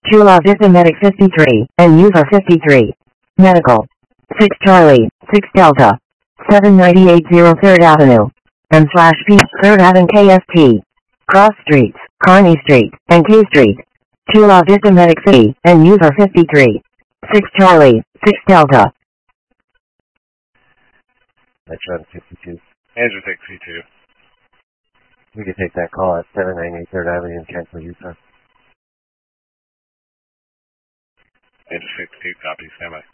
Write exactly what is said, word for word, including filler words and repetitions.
Chula Vista Medic fifty-three, and user fifty-three. Medical. six Charlie, six Delta. seven ninety-eight zero third Avenue. And slash P, third Avenue K S T. Cross Streets, Kearney Street, and K Street. Chula Vista Medic City, and user fifty-three. six Charlie, six Delta. Metron sixty-two. Andrew sixty-two. We can take that call at seven ninety-eight third Avenue in Chancellor, Utah. Andrew sixty-two, copy, stand by.